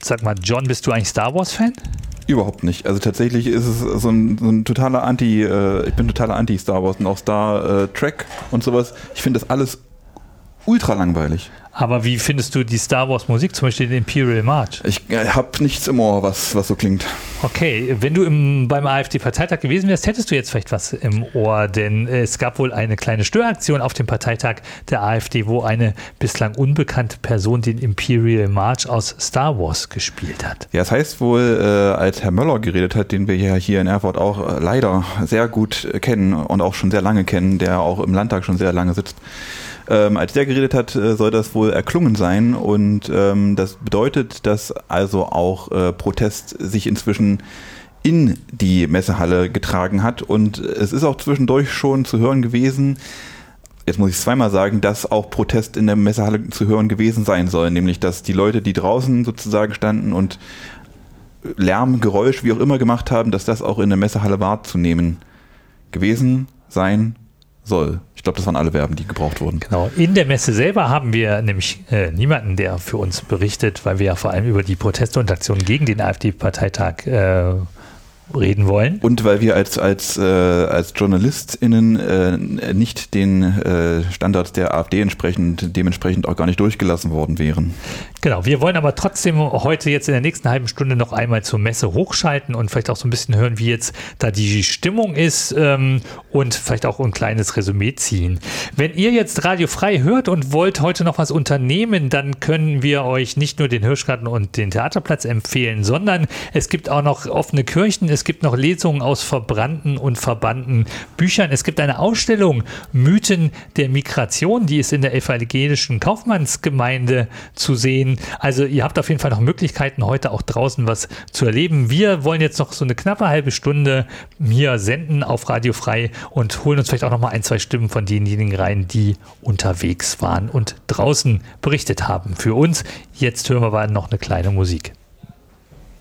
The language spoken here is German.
Sag mal, John, bist du eigentlich Star Wars-Fan? Überhaupt nicht. Also tatsächlich ist es so ein totaler ich bin totaler Anti-Star Wars und auch Star Trek und sowas. Ich finde das alles ultra langweilig. Aber wie findest du die Star Wars Musik, zum Beispiel den Imperial March? Ich habe nichts im Ohr, was so klingt. Okay, wenn du beim AfD-Parteitag gewesen wärst, hättest du jetzt vielleicht was im Ohr, denn es gab wohl eine kleine Störaktion auf dem Parteitag der AfD, wo eine bislang unbekannte Person den Imperial March aus Star Wars gespielt hat. Ja, das heißt wohl, als Herr Möller geredet hat, den wir ja hier in Erfurt auch leider sehr gut kennen und auch schon sehr lange kennen, der auch im Landtag schon sehr lange sitzt, als der geredet hat, soll das wohl erklungen sein und das bedeutet, dass also auch Protest sich inzwischen in die Messehalle getragen hat und es ist auch zwischendurch schon zu hören gewesen, jetzt muss ich es zweimal sagen, dass auch Protest in der Messehalle zu hören gewesen sein soll, nämlich dass die Leute, die draußen sozusagen standen und Lärm, Geräusch, wie auch immer gemacht haben, dass das auch in der Messehalle wahrzunehmen gewesen sein soll. Ich glaube, das waren alle Verben, die gebraucht wurden. Genau. In der Messe selber haben wir nämlich niemanden, der für uns berichtet, weil wir ja vor allem über die Proteste und Aktionen gegen den AfD-Parteitag reden wollen. Und weil wir als JournalistInnen nicht den Standards der AfD dementsprechend auch gar nicht durchgelassen worden wären. Genau, wir wollen aber trotzdem heute jetzt in der nächsten halben Stunde noch einmal zur Messe hochschalten und vielleicht auch so ein bisschen hören, wie jetzt da die Stimmung ist und vielleicht auch ein kleines Resümee ziehen. Wenn ihr jetzt Radio Frei hört und wollt heute noch was unternehmen, dann können wir euch nicht nur den Hirschgarten und den Theaterplatz empfehlen, sondern es gibt auch noch offene Kirchen, es gibt noch Lesungen aus verbrannten und verbannten Büchern. Es gibt eine Ausstellung Mythen der Migration, die ist in der evangelischen Kaufmannsgemeinde zu sehen. Also ihr habt auf jeden Fall noch Möglichkeiten, heute auch draußen was zu erleben. Wir wollen jetzt noch so eine knappe halbe Stunde hier senden auf Radio Frei und holen uns vielleicht auch noch mal ein, zwei Stimmen von denjenigen rein, die unterwegs waren und draußen berichtet haben. Für uns, jetzt hören wir aber noch eine kleine Musik.